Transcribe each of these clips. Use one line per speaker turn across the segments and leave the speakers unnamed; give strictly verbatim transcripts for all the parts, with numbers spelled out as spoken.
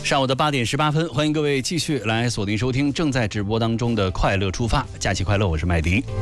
上午的八点十八分，欢迎各位继续来锁定收听正在直播当中的快乐出发，假期快乐，我是麦迪。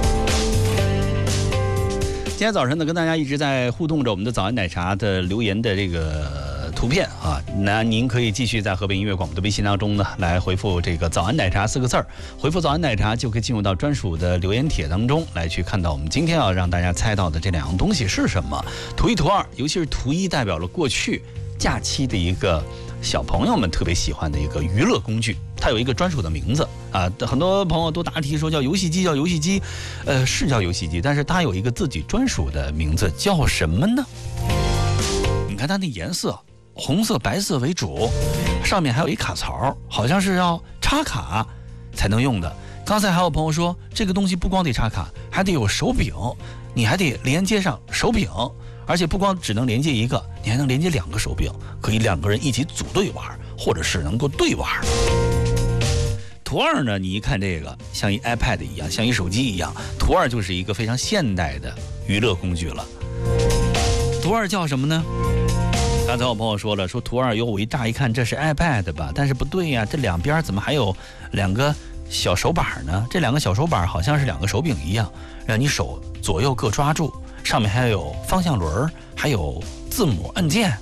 今天早晨呢，跟大家一直在互动着我们的早安奶茶的留言的这个图片啊，那您可以继续在河北音乐广播的微信当中呢，来回复这个早安奶茶四个字儿，回复早安奶茶就可以进入到专属的留言帖当中来去看到我们今天要让大家猜到的这两样东西是什么。图一图二，尤其是图一代表了过去假期的一个小朋友们特别喜欢的一个娱乐工具，它有一个专属的名字啊，很多朋友都答题说叫游戏机，叫游戏机，呃，是叫游戏机，但是它有一个自己专属的名字，叫什么呢？你看它的颜色，红色、白色为主，上面还有一卡槽，好像是要插卡才能用的。刚才还有朋友说，这个东西不光得插卡，还得有手柄，你还得连接上手柄。而且不光只能连接一个，你还能连接两个手柄，可以两个人一起组队玩，或者是能够对玩。图二呢，你一看这个像一 iPad 一样，像一手机一样，图二就是一个非常现代的娱乐工具了。图二叫什么呢？刚才我朋友说了，说图二哟，我一乍一看这是 iPad 吧，但是不对呀，这两边怎么还有两个小手板呢？这两个小手板好像是两个手柄一样，让你手左右各抓住。上面还有方向轮，还有字母按键，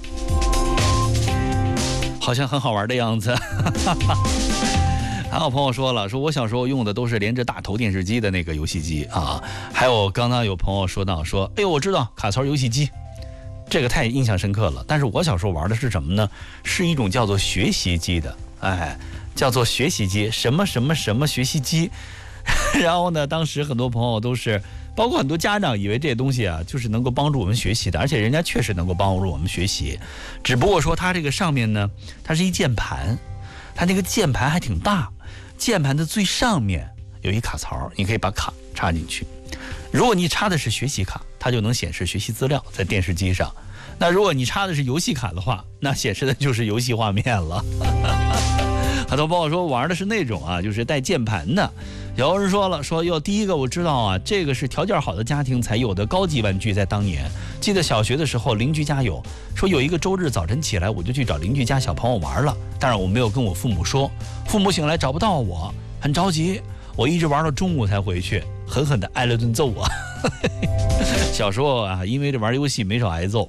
好像很好玩的样子。还有朋友说了，说我小时候用的都是连着大头电视机的那个游戏机啊。还有刚刚有朋友说到说，哎呦，我知道卡槽游戏机，这个太印象深刻了。但是我小时候玩的是什么呢？是一种叫做学习机的，哎，叫做学习机，什么什么什么学习机。然后呢，当时很多朋友都是。包括很多家长以为这些东西啊，就是能够帮助我们学习的，而且人家确实能够帮助我们学习，只不过说它这个上面呢，它是一键盘，它那个键盘还挺大，键盘的最上面有一卡槽，你可以把卡插进去。如果你插的是学习卡，它就能显示学习资料在电视机上；那如果你插的是游戏卡的话，那显示的就是游戏画面了。很多朋友说玩的是那种啊，就是带键盘的。有人说了，说哟，第一个我知道啊，这个是条件好的家庭才有的高级玩具，在当年，记得小学的时候，邻居家有，说有一个周日早晨起来，我就去找邻居家小朋友玩了，当然我没有跟我父母说，父母醒来找不到我，很着急，我一直玩到中午才回去，狠狠的挨了顿揍啊。小时候啊，因为这玩游戏没少挨揍。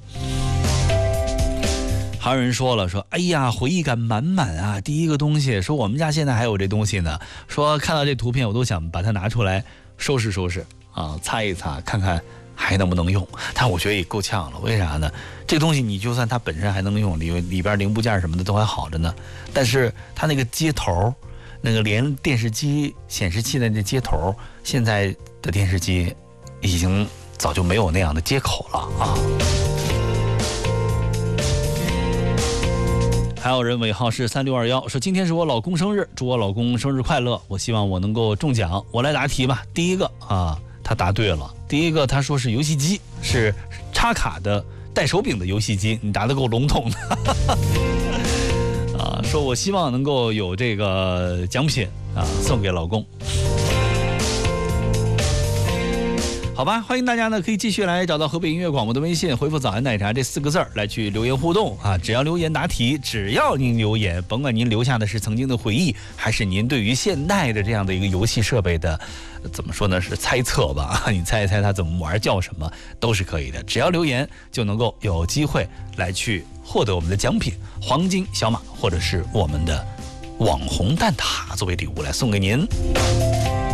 还有人说了，说哎呀，回忆感满满啊！第一个东西，说我们家现在还有这东西呢。说看到这图片，我都想把它拿出来收拾收拾啊，擦一擦，看看还能不能用。但我觉得也够呛了，为啥呢？这个东西你就算它本身还能用，里里边零部件什么的都还好着呢，但是它那个接头，那个连电视机显示器的那接头，现在的电视机已经早就没有那样的接口了啊。还有人尾号是三六二一，说今天是我老公生日，祝我老公生日快乐，我希望我能够中奖。我来答题吧。第一个啊，他答对了。第一个他说是游戏机，是插卡的带手柄的游戏机，你答得够笼统的。啊，说我希望能够有这个奖品啊送给老公。好吧，欢迎大家呢，可以继续来找到河北音乐广播的微信，回复早安奶茶这四个字儿来去留言互动啊！只要留言答题，只要您留言，甭管您留下的是曾经的回忆，还是您对于现代的这样的一个游戏设备的，怎么说呢，是猜测吧？你猜一猜它怎么玩，叫什么，都是可以的。只要留言就能够有机会来去获得我们的奖品——黄金小马，或者是我们的网红蛋挞作为礼物来送给您。